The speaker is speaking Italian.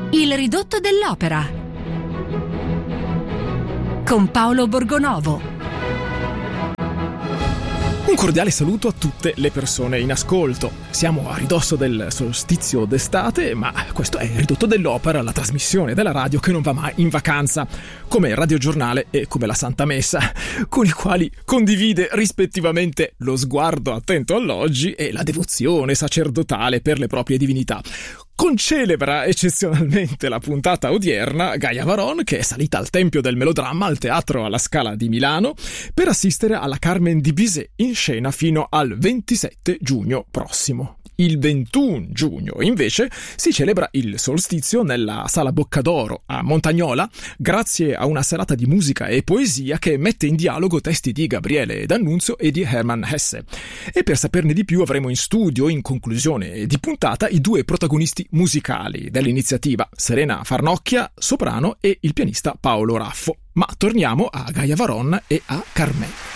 Il ridotto dell'opera con Paolo Borgonovo. Un cordiale saluto a tutte le persone in ascolto. Siamo a ridosso del solstizio d'estate, ma questo è il ridotto dell'opera, la trasmissione della radio che non va mai in vacanza, come il radiogiornale e come la Santa Messa, con i quali condivide rispettivamente lo sguardo attento all'oggi e la devozione sacerdotale per le proprie divinità. Concelebra eccezionalmente la puntata odierna Gaia Varon, che è salita al Tempio del Melodramma al Teatro alla Scala di Milano per assistere alla Carmen di Bizet in scena fino al 27 giugno prossimo. Il 21 giugno, invece, si celebra il solstizio nella Sala Boccadoro a Montagnola, grazie a una serata di musica e poesia che mette in dialogo testi di Gabriele D'Annunzio e di Hermann Hesse. E per saperne di più avremo in studio, in conclusione di puntata, i due protagonisti musicali dell'iniziativa, Serena Farnocchia, soprano, e il pianista Paolo Raffo. Ma torniamo a Gaia Varon e a Carmen.